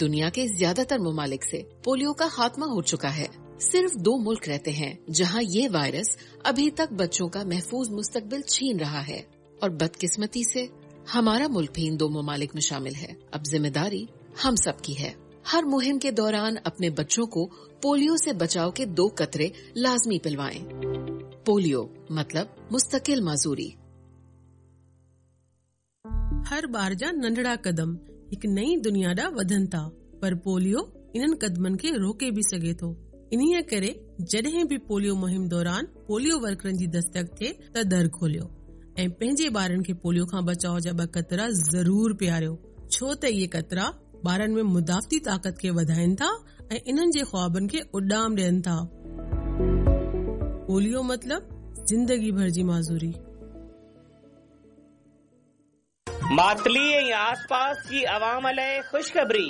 दुनिया के ज्यादातर ममालिक से पोलियो का खात्मा हो चुका है। सिर्फ 2 मुल्क रहते हैं जहां ये वायरस अभी तक बच्चों का महफूज मुस्तकबिल छीन रहा है, और बदकिस्मती से हमारा मुल्क भी इन 2 ममालिक में शामिल है। अब जिम्मेदारी हम सब की है। हर मुहिम के दौरान अपने बच्चों को पोलियो से बचाव के 2 कतरे लाजमी पिलवाएं। पोलियो मतलब मुस्तकिल माजूरी। हर बार जा नंढड़ा कदम एक नई दुनिया दा वधन था, पर पोलियो इन्हनि कदमनि खे रोके भी सके थो। इन्हीअ करे जॾहिं भी पोलियो मुहिम दौरान पोलियो वर्करनि जी दस्तक थिए त दर खोलियो ऐं पंहिंजे ॿारनि खे पोलियो खां बचाव जा 2 कतरा ज़रूर पियारियो, छो त इहे कतरा ॿारनि में मुदाफ़ती ताक़त खे वधाइनि था ऐं इन्हनि जे ख्वाबनि खे उॾाम ॾियनि था। पोलियो मतलब जिंदगी भर जी माज़ूरी। मातली ऐं आसपास जी आवाम लाइ ख़ुशख़बरी।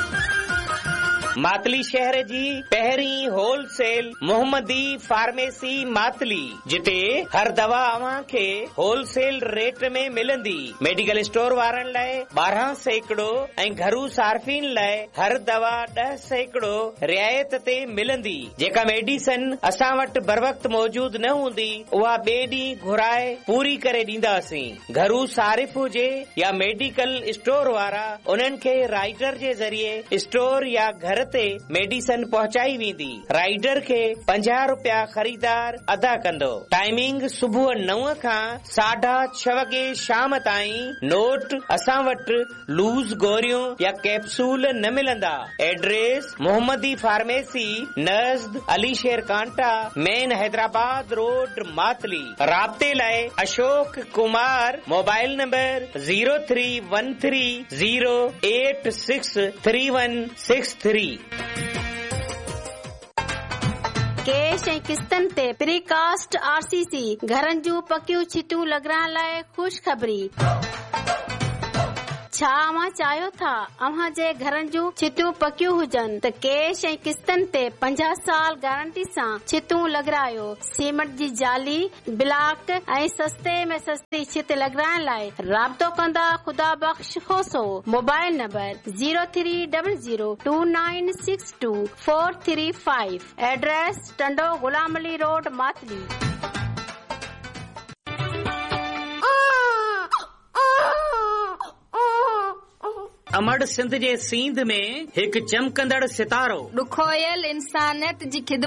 मातली शहर जी पहिरीं होलसेल मोहम्मदी फार्मेसी मातली, जिते हर दवा अव्हां खे होलसेल रेट में मिलंदी। मेडिकल स्टोर वारनि लाइ 12% ऐं घरू सार्फिन लाइ हर दवा 10% रियायत ते मिलंदी। जेका मेडिसिन असां वटि बर वक्त मौजूद न हूंदी उहा ॿिए ॾींहुं घुराए पूरी करे ॾींदासीं। घरू सारिफ हुजे या मेडिकल स्टोर वारा, उन्हनि खे राइडर जे ज़रिए स्टोर या घर ते मेडिसिन पहुचाई वेंदी। राइडर खे 50 रुपया ख़रीदार अदा कंदो। टाइमिंग सुबुह 9 खां 6:30 वगे शाम ताईं। नोट, असां वटि लूज़ गोरियूं या कैप्सूल न मिलंदा। एड्रेस मोहम्मदी फार्मेसी नज़द अली शेर कांटा, मेन हैदराबाद रोड, मातली। राब्ते लाइ Ashok Kumar, mobile number 0313086363। Cash ऐं किस्तनि ते प्रीकास्ट RCC घरनि जूं पकियूं छिटियूं लॻाइण लाइ ख़ुशख़बरी। छा अव्हां चाहियो था अव्हां जे घरनि जूं छिटियूं पकियूं हुजनि त कैश ऐं किस्तनि ते 50 साल गारंटी सां छिटियूं लॻारायो। सीमेंट जी जाली, ब्लॉक ऐं सस्ते में सस्ती छित लॻाइण लाइ राब्तो कंदा ख़ुदा बख़्श खोसो। Mobile number 030029624335। Address Tando Ghulam Ali road, Matali. अमड़ Sindh जे सींध में हिकु चमकंदड़ सितारो ॾुखोयल इंसानियत जी खिदमत